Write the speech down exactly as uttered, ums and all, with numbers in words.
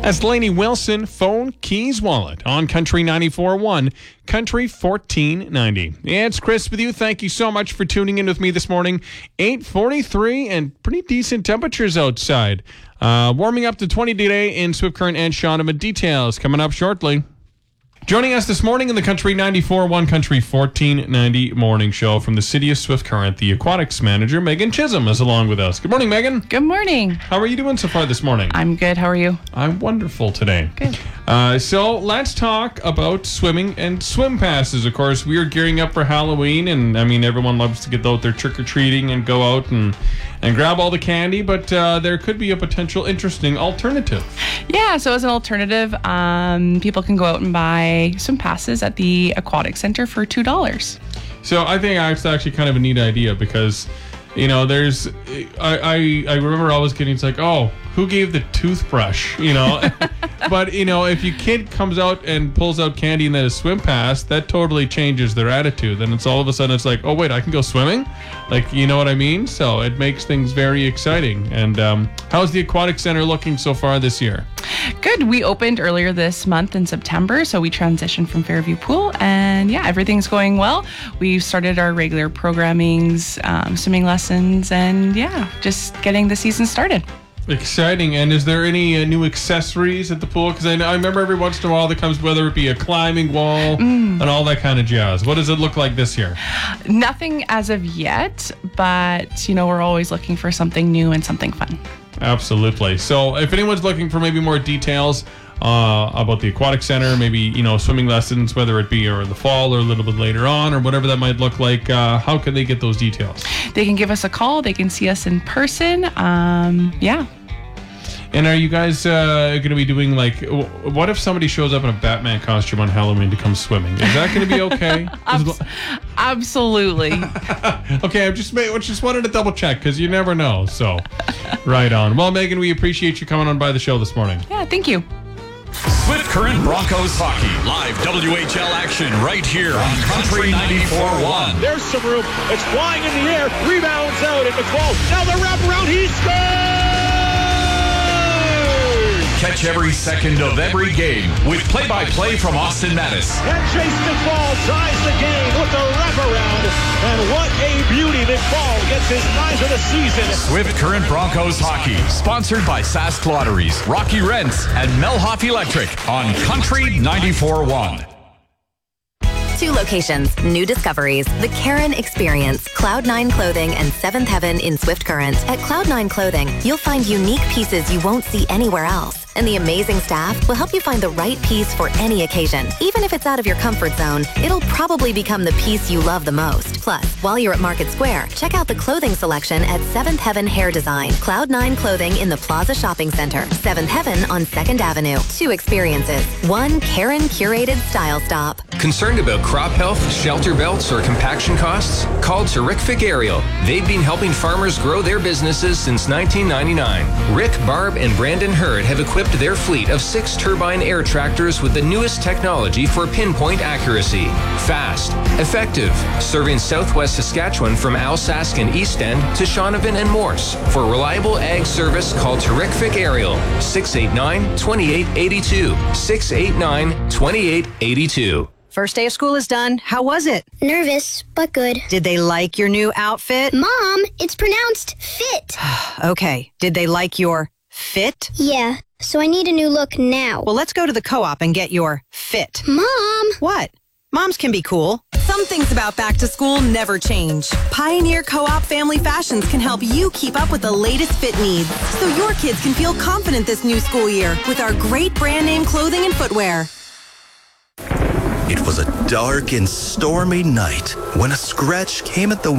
That's Lainey Wilson, phone, keys, wallet on Country ninety-four point one, Country fourteen ninety. Yeah, it's Chris with you. Thank you so much for tuning in with me this morning. eight forty-three and pretty decent temperatures outside. Uh, warming up to twenty today in Swift Current and Shaunavon. Details coming up shortly. Joining us this morning in the Country ninety-four point one, Country fourteen ninety morning show from the city of Swift Current, the aquatics manager, Megan Chisholm, is along with us. Good morning, Megan. Good morning. How are you doing so far this morning? I'm good. How are you? I'm wonderful today. Good. Uh, so let's talk about swimming and swim passes. Of course, we are gearing up for Halloween, and I mean, everyone loves to get out there trick-or-treating and go out and, and grab all the candy, but uh, there could be a potential interesting alternative. Yeah, so as an alternative, um, people can go out and buy swim passes at the Aquatic Center for two dollars. So I think it's actually kind of a neat idea because, you know, there's, I, I, I remember always getting, it's like, oh, who gave the toothbrush, you know? But, you know, if your kid comes out and pulls out candy and then a swim pass, that totally changes their attitude. Then it's all of a sudden, it's like, oh, wait, I can go swimming? Like, you know what I mean? So it makes things very exciting. And um, how's the Aquatic Center looking so far this year? Good. We opened earlier this month in September, so we transitioned from Fairview Pool, and yeah, everything's going well. We've started our regular programmings, um, swimming lessons, and yeah, just getting the season started. Exciting. And is there any uh, new accessories at the pool? Because I, I remember every once in a while there comes, whether it be a climbing wall mm. and all that kind of jazz. What does it look like this year? Nothing as of yet, but you know, we're always looking for something new and something fun. Absolutely. So if anyone's looking for maybe more details uh, about the Aquatic Center, maybe, you know, swimming lessons, whether it be or the fall or a little bit later on or whatever that might look like, uh, how can they get those details? They can give us a call. They can see us in person. Um, yeah. And are you guys uh, going to be doing, like, what if somebody shows up in a Batman costume on Halloween to come swimming? Is that going to be okay? Abs- absolutely. Okay, I just made, just wanted to double check because you never know. So, right on. Well, Megan, we appreciate you coming on by the show this morning. Yeah, thank you. Swift Current Broncos hockey. Live W H L action right here on Country ninety-four point one. There's some room. It's flying in the air. Rebounds out at McFall. Now the wraparound. He scores! Catch every second of every game with play-by-play from Austin Mattis. And Chase McFall ties the game with the wraparound. And what a beauty. McFall gets his ninth of the season. Swift Current Broncos hockey. Sponsored by Sask Lotteries, Rocky Rents, and Melhoff Electric on Country ninety-four point one. Two locations, new discoveries, the Karen Experience, Cloud nine Clothing, and Seventh Heaven in Swift Current. At Cloud nine Clothing, you'll find unique pieces you won't see anywhere else. And the amazing staff will help you find the right piece for any occasion. Even if it's out of your comfort zone, it'll probably become the piece you love the most. Plus, while you're at Market Square, check out the clothing selection at Seventh Heaven Hair Design. Cloud nine Clothing in the Plaza Shopping Center. Seventh Heaven on second Avenue. Two experiences. One Karen curated style stop. Concerned about crop health, shelter belts, or compaction costs? Call Terrific Aerial. They've been helping farmers grow their businesses since nineteen ninety-nine. Rick, Barb, and Brandon Hurd have equipped their fleet of six turbine air tractors with the newest technology for pinpoint accuracy. Fast, effective, serving southwest Saskatchewan from Alsask and East End to Shaunavon and Morse. For reliable ag service, call Terrific Aerial, six eight nine, two eight eight two, six eight nine, two eight eight two. First day of school is done. How was it? Nervous, but good. Did they like your new outfit? Mom, it's pronounced fit. Okay. Did they like your fit? Yeah, so I need a new look now. Well, let's go to the co-op and get your fit. Mom! What? Moms can be cool. Some things about back to school never change. Pioneer Co-op Family Fashions can help you keep up with the latest fit needs, so your kids can feel confident this new school year with our great brand name clothing and footwear. It was a dark and stormy night when a scratch came at the